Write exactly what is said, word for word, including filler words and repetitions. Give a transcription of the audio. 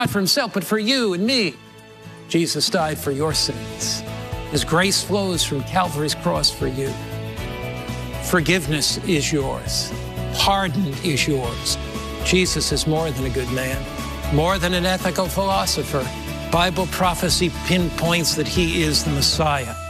for himself, but for you and me. Jesus died for your sins. His grace flows from Calvary's cross for you. Forgiveness is yours. Pardon is yours. Jesus is more than a good man, more than an ethical philosopher. Bible prophecy pinpoints that he is the Messiah.